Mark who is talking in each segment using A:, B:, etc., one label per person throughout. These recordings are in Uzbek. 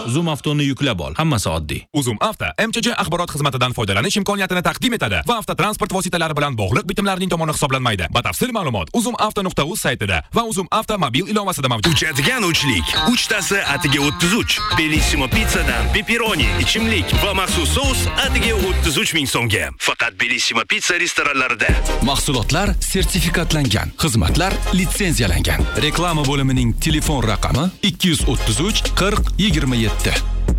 A: Zoom Avtoni yuklab ol. Hammasi oddiy.
B: Uzum Avto MCJ axborot xizmatidan foydalanish imkoniyatini taqdim etadi va avtotransport vositalari bilan bog'liq bitimlarning tomoni hisoblanmaydi. Batafsil ma'lumot uzumavto.uz saytida va Uzum Avto mobil ilovasida mavjud.
C: Uchadigan uchlik. Uchtasi atiga 33. Bellissimo pizzadan pepperoni, ichimlik va maxsus sous atiga 33 ming so'mga. Faqat Bellissimo pizza restoranlarida.
D: Mahsulotlar sertifikatlangan, xizmatlar litsenziyalangan. Reklama bo'limining telefon raqami 233 40 27.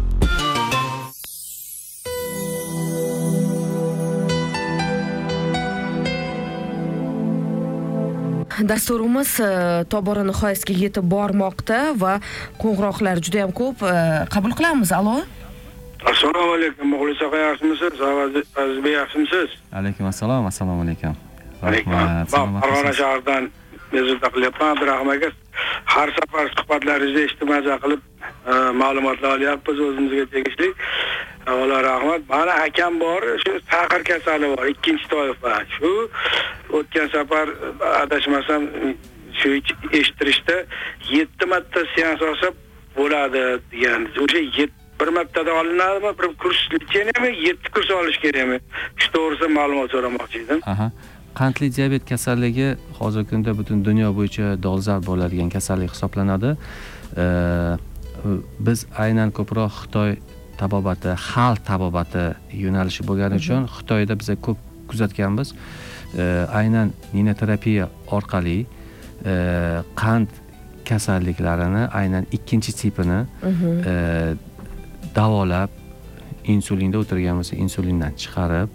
E: Dasturimiz tobora nihoyasiga yetib bormoqda va qo'ng'iroqlar juda ham ko'p. Qabul qilamiz. Alo.
F: Assalomu alaykum. Muxlis aka yaxshimisiz? Azizbek yaxshimisiz?
G: Alaykum assalom. Assalomu alaykum.
F: Rahmat. Farg'ona shahridan bezovta qilyapman. Abdurahmon aka, har safar suhbatlaringizni eshitib maza qilib ma'lumotlar olyapmiz o'zimizga tegishli. Avvalo rahmat. Mana akam bor, shu saqir kasali bor, ikkinchi toifa. Shu o'tgan safar adashmasam shu eshittirishda 7 marta seans olsa bo'ladi degan. O'sha 1 martada olinadimi, bir kurs litsenziyami, 7 kurs olish kerakmi? Shu to'g'risida ma'lumot so'ramoqchi edim.
G: Qandli diabet kasalligi hozirgi kunda butun dunyo bo'yicha dolzarb bo'ladigan kasallik hisoblanadi. Biz aynan ko'proq Xitoy tabobati, xalq tabobati yo'nalishi bo'lgani uchun Xitoyda biz ko'p kuzatganmiz. Aynan ninoterapiya orqali qand kasalliklarini aynan ikkinchi tipini davolab, insulinda o'tirganmiz, insulindan chiqarib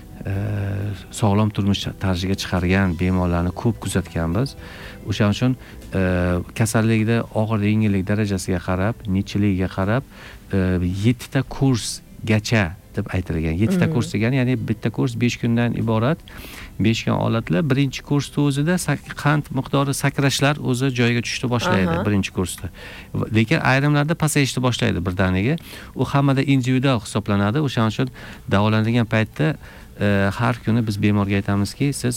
G: sog'lom turmush tarziga chiqargan bemorlarni ko'p kuzatganmiz. O'shaning uchun kasallikda og'ir yengillik darajasiga qarab, nechiligiga qarab 7 ta kursgacha deb aytilgan. 7 ta kurs degani, ya'ni bitta kurs 5 kundan iborat. 5 kun olatli. Birinchi kursda o'zida qand miqdori sakrashlar o'zi joyiga tushishni boshlaydi birinchi kursda. Lekin ayrimlarda pasayishni boshlaydi birdaniga. U hammada individual hisoblanadi. O'shaning uchun davolanadigan paytda har kuni biz bemorga aytamizki, siz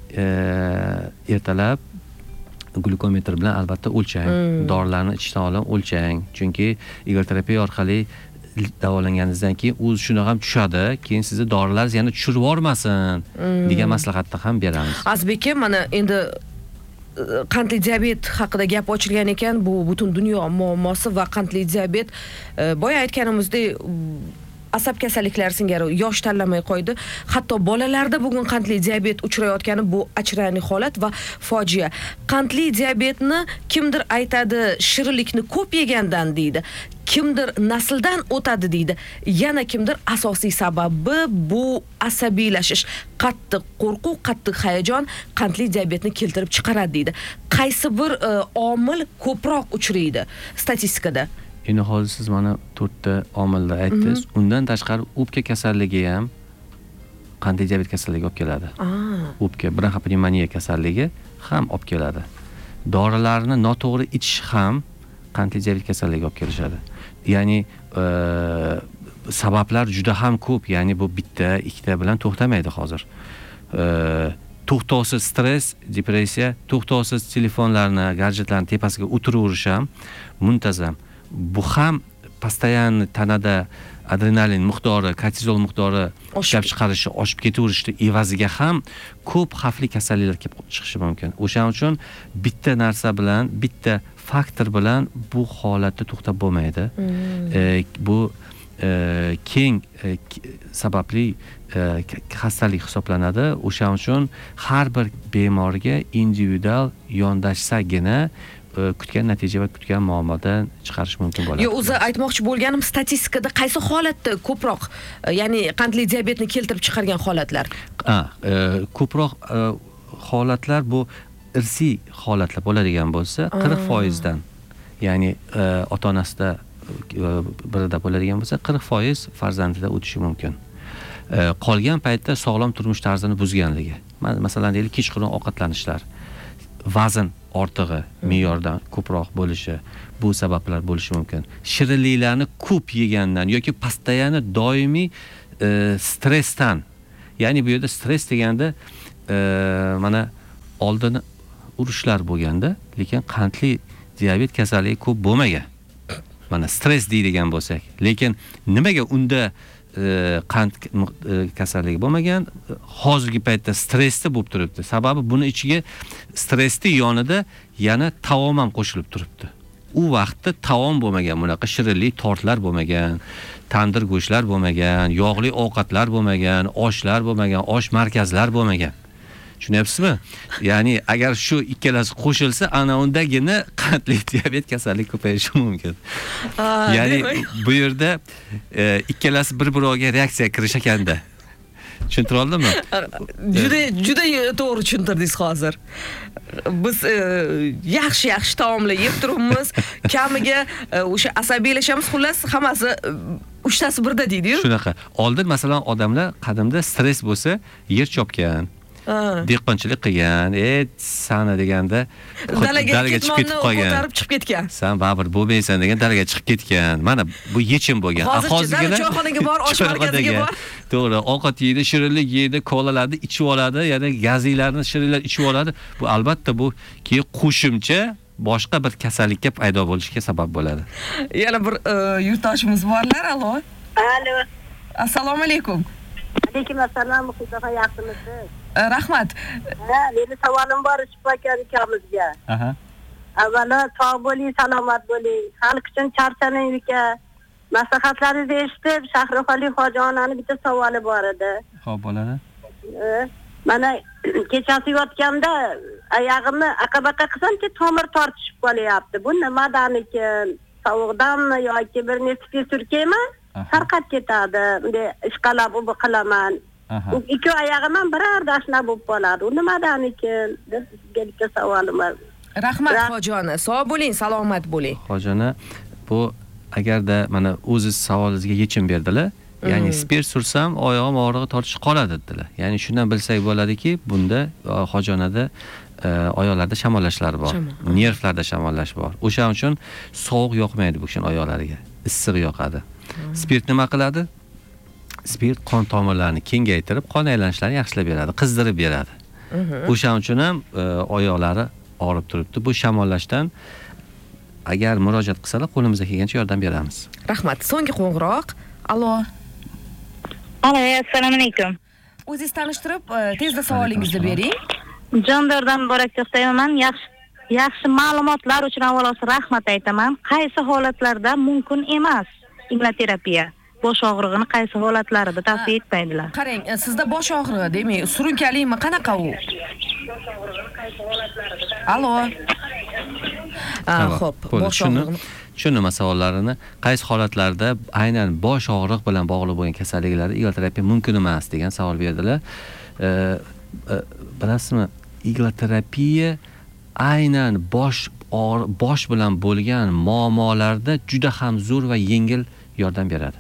G: ertalab glukometr bilan albatta o'lchang. Dorilarni ichishdan oldin o'lchang. Chunki igorterapiya orqali davolanganingizdan keyin u shundoq ham tushadi. Keyin sizni dorilaringiz yana tushirib yormasin degan maslahatni ham beramiz.
E: Azbek, mana endi qandli diabet haqida gap ochilgan ekan, bu butun dunyo muammosi va qandli diabet boya aytganimizdek asab kasalliklari singari yosh tanlamay qo'ydi. Hatto bolalarda bugun qandli diabet uchrayotgani bu achinarli holat va fojia. Qandli diabetni kimdir aytadi, shirinlikni ko'p yegandan deydi. Kimdir nasldan o'tadi deydi. Yana kimdir asosiy sababi bu asabiylashish, qattiq qo'rquv, qattiq hayajon qandli diabetni keltirib chiqaradi deydi. Qaysi bir omil ko'proq uchraydi statistikada?
G: Endi hozir siz mana 4 ta omilni aytdingiz. Undan tashqari o'pka kasalligi ham qandli diabet kasalligi olib keladi. O'pka bronxopnevmoniya kasalligi ham olib keladi. Dorilarni noto'g'ri ichish ham qandli diabet kasalligi olib kelishadi. Ya'ni sabablar juda ham ko'p, ya'ni bu bitta, ikkita bilan to'xtamaydi hozir. To'xtovsiz stress, depressiya, to'xtovsiz telefonlarni, gadjetlarni tepasiga o'tiraverish ham muntazam. Bu ham постоянно tanada adrenalin miqdori, kortizol miqdori ishlab chiqarishi oshib ketaverishdi evaziga ham ko'p xavfli kasalliklar kelib chiqishi mumkin. O'shaning uchun bitta narsa bilan, bitta faktor bilan bu holatda to'xtab bo'lmaydi. Bu keng sababli xastalik hisoblanadi. O'shaning uchun har bir bemorga individual yondashsagina kutgan natija va kutgan muammodan chiqarish mumkin bo'ladi.
E: O'zi aytmoqchi bo'lganim, statistikada qaysi holatda ko'proq, ya'ni qandli diabetni keltirib chiqargan holatlar?
G: Ko'proq holatlar bu irsiy holatlar bo'ladigan bo'lsa, 40% dan, ya'ni ota-onasida birida bo'ladigan bo'lsa, 40% farzandida o'tishi mumkin. Qolgan paytda sog'lom turmush tarzini buzganligi. Masalan, deylik, kechqurun ovqatlanishlar, vazn ortig'i, me'yordan ko'proq bo'lishi, bu sabablar bo'lishi mumkin. Shirinliklarni ko'p yegandan yoki постоянно doimiy stressdan. Ya'ni bu yerda stress deganda mana oldin urushlar bo'lganda, lekin qandli diabet kasalligi ko'p bo'lmagan. mana stress deydigan bo'lsak, lekin nimaga unda qand kasalligi bo'lmagan, hozirgi paytda stressda bo'lib turibdi? Sababi buni ichiga stressni yonida yana taom ham qo'shilib turibdi. U vaqtda taom bo'lmagan, bunaqa shirinli tortlar bo'lmagan, tandir go'shtlar bo'lmagan, yog'li ovqatlar bo'lmagan, oshlar bo'lmagan, osh markazlar bo'lmagan. Tushunyapsizmi? Ya'ni agar shu ikkalasi qo'shilsa, ana undagina qandli diabet kasalligi ko'payishi mumkin. Ya'ni bu yerda ikkalasi bir-biriga reaksiya kirish ekanda. Tushuntira oldimmi?
E: Juda to'g'ri tushuntirdingiz hozir. Biz yaxshi taomlar yeb turibmiz, kamiga o'sha asabiylashamiz, xullas hammasi uchtasi birda deydi-yu.
G: Shunaqa. Oldin masalan odamlar qadimda stress bo'lsa, yer chopgan, dehqonchilik qilgan, sana deganda dalaga chiqib ketib qolgan.
E: Ko'tarib chiqib ketgan.
G: Sen baribir bo'lmaysan degan dalaga chiqib ketgan. Mana bu yechim bo'lgan.
E: Hozirgina choyxonaga bor, osh markaziga bor.
G: To'g'ri, ovqat yeydi, shirinlik yeydi, kolalarni ichib oladi, ya'ni gaziylarni shirinlar ichib oladi. Bu albatta bu keyin qo'shimcha boshqa bir kasallikka paydo bo'lishiga sabab bo'ladi.
E: Yana bir yurtdoshimiz borlar. Alo.
H: Alo.
E: Assalomu alaykum.
H: Alaykum assalom, Mustafa, yaxshimisiz?
E: Rahmat.
H: Meni savolim bor Shifokor akamizga. Avvalo sog' bo'ling, salomat bo'ling. Xalq uchun charchamang aka. Maslahatlaringizni eshitib, Shahrixonlik hojijonani bitta savoli bor edi.
G: Xo'p, bo'ladi.
H: Mana kechasi yotganda oyog'imni aqabaqa qilsam-ki, tomir tortishib qolyapti. Bu nimadan ekan? Sovuqdanmi yoki bir nechta surkayman? Tarqab ketadi. Bunday ishqalab qilaman. Ikki oyog'im ham birorda shuna bo'lib qoladi. U nimadan ekan? Sizga bitta savolim bor.
E: Rahmat hojona, sog' bo'ling, salomat bo'ling.
G: Hojona, bu agarda mana o'ziz savolingizga yechim berdilar. Ya'ni spirt sursam oyog'im og'rig'i tortishi qoladi dedilar. Ya'ni shundan bilsak bo'ladiki, bunda hojonada oyoqlarda shamollashlar bor, nervlarda shamollash bor. O'shaning uchun sovuq yoqmaydi bu kishining oyoqlariga, issiq yoqadi. Spirt nima qiladi? Spirt qon tomirlarini kengaytirib, qon aylanishlarini yaxshilab beradi, qizdirib beradi. O'shaning uchun ham oyoqlari og'rib turibdi. Bu shamollashdan agar murojaat qilsalar, qo'limizdan kelgancha yordam beramiz.
E: Rahmat. So'nggi qo'ng'iroq. Alo.
I: Assalomu alaykum.
E: O'zingiz tanishtirib, tezda savolingizni bering.
I: Jondordan muborak to'xtayman. Yaxshi ma'lumotlar uchun avvalo rahmat aytaman. Qaysi holatlarda mumkin emas igloterapiya? Bosh og'rig'ini qaysi holatlarida tavsiya etmaydilar?
E: Qarang, sizda bosh og'rig'i, demak, surunkalimi, qanaqa u? Alo. Xo'p, bosh og'rig'i.
G: Tushunaman savollarini. Qaysi holatlarda aynan bosh og'riq bilan bog'liq bo'lgan kasalliklarda igloterapiya mumkin emas degan savol berdilar. Bilasizmi, igloterapiya aynan bosh bilan bo'lgan muammolarda juda ham zo'r va yengil yordam beradi.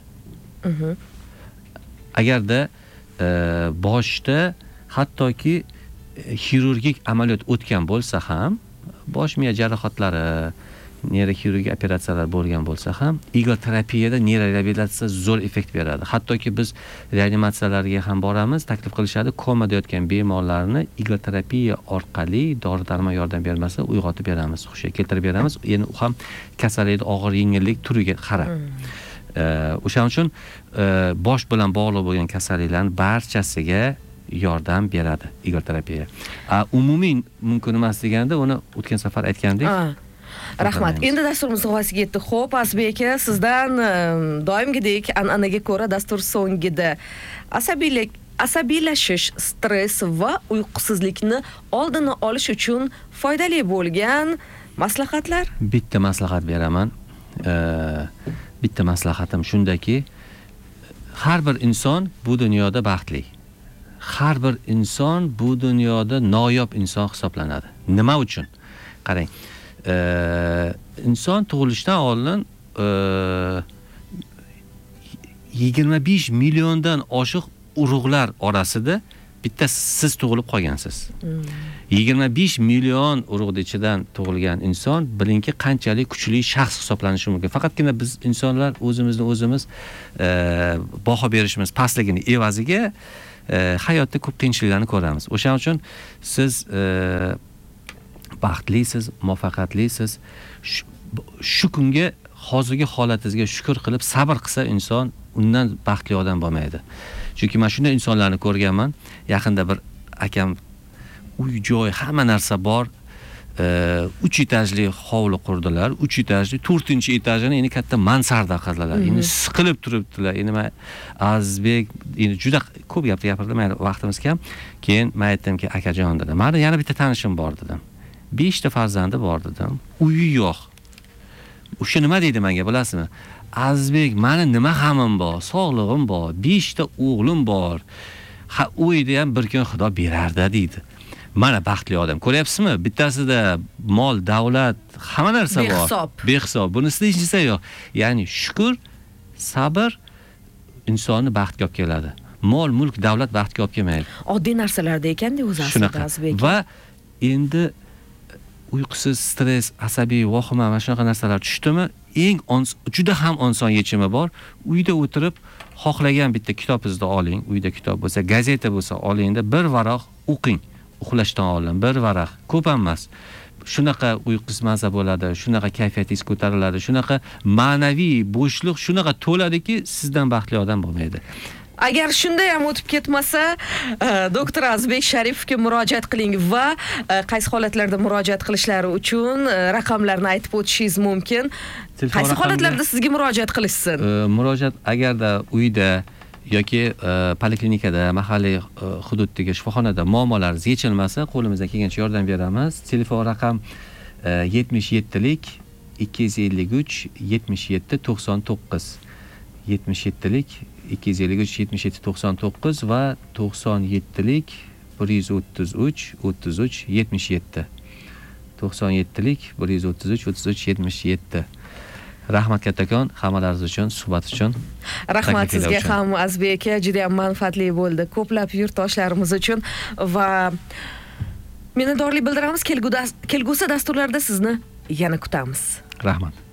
G: Agarda boshda hattoki xirurgik amaliyot o'tgan bo'lsa ham, bosh miya jarohatlari, neyroxirurgiya operatsiyalar bo'lgan bo'lsa ham, igloterapiyada neyroreabilitatsiya zo'r effekt beradi. Hattoki biz reanimatsiyalarga ham boramiz, taklif qilishadi, komada yotgan bemorlarni igloterapiya orqali dori-darmon yordam bermasa uyg'otib beramiz, hushga keltirib beramiz. Ya'ni u ham kasallikning og'ir yengillik turiga qarab. O'shaning uchun bosh bilan bog'liq bo'lgan kasalliklarning barchasiga yordam beradi igloterapiya. Umumiy mumkin emas deganda uni o'tgan safar aytgandik.
E: Rahmat. Endi dasturimiz g'oyasiga yetdi. Xo'p, Azbek aka, sizdan doimgidek an'anaga ko'ra dastur so'ngida asabiylashish, stress va uyqusizlikni oldini olish uchun foydali bo'lgan maslahatlar.
G: Bitta maslahat beraman. Bitta maslahatim shundaki, har bir inson bu dunyoda baxtli. Har bir inson bu dunyoda noyob inson hisoblanadi. Nima uchun? Qarang. Inson tug'ilishdan oldin 25 milliondan oshiq urug'lar orasida bitta siz tug'ilib qolgansiz. 25 million urug'ning ichidan tug'ilgan inson bilingki qanchalik kuchli shaxs hisoblanishi mumkin. Faqatgina biz insonlar o'zimiz baho berishimiz pastligini evaziga hayotda ko'p qiyinchiliklarni ko'ramiz. O'shaning uchun siz baxtlisiz, muvaffaqiyatlisiz. Shu kunga hozirgi holatingizga shukr qilib sabr qilsa inson undan baxtli odam bo'lmaydi. Chunki men shunday insonlarni ko'rganman. Yaqinda bir akam uy joy hamma narsa bor. 3 etajli hovli qurdilar. 3 etajli 4-etajini endi katta mansarda qildilar. Endi siqilib turibdilar. Endi men Azizbek endi juda ko'p gapirdim, mayli vaqtimiz kam. Keyin men aytdimki, akajon dedim, meni yana bitta tanishim bor dedim. 5 ta farzandi bor dedim. Uyi yo'q. O'sha nima deydi menga, bilasizmi? Azizbek, meni nima g'amim bor, sog'lig'im bor, 5 ta o'g'lim bor. Ha, uyda ham bir kun Xudo berarda deydi. Mana baxtli odam. Ko'ryapsizmi? Bittasida mol, davlat, hamma narsa bor. Behisob. Bunisida hech narsa yo'q. Ya'ni shukr, sabr insonni baxtga olib keladi. Mol, mulk, davlat baxtga olib kelmaydi.
E: Oddiy narsalarda ekanda o'zi aslida Azizbek.
G: Va endi uyqusiz, stress, asabiy, vahima va shunaqa narsalar tushdimi, juda ham oson yechimi bor. Uyda o'tirib xohlagan bitta kitobingizni oling, uyda kitob bo'lsa, gazeta bo'lsa olingda bir varaq o'qing. Uxlashdan oldin bir varaq, ko'p emas. Shunaqa uyqus maza bo'ladi, shunaqa kayfiyatingiz ko'tariladi, shunaqa ma'naviy bo'shliq shunaqa to'ladiki, sizdan baxtli odam bo'lmaydi.
E: Agar shunday ham o'tib ketmasa, doktor Azizbek Sharipovga murojaat qiling va qaysi holatlarda murojaat qilishlari uchun raqamlarni aytib o'tishingiz mumkin. Qaysi holatlarda sizga murojaat qilishsin?
G: Murojaat agarda uyda yoki poliklinikada, mahalliy hududdagi shifoxonada muammolaringiz yechilmasa, qo'limizdan kelgancha yordam beramiz. Telefon raqam 77lik 253 77 99 77lik 253 77 99 va 97lik 133 33 77 97lik 133 33 77. Rahmat kattakon, hammalaringiz uchun, suhbat uchun.
E: Rahmat sizga ham Azizbek aka, juda ham manfaatli bo'ldi. Ko'plab yurtdoshlarimiz uchun va minnatdorlik bildiramiz. Kelgusi dasturlarda sizni yana kutamiz.
G: Rahmat.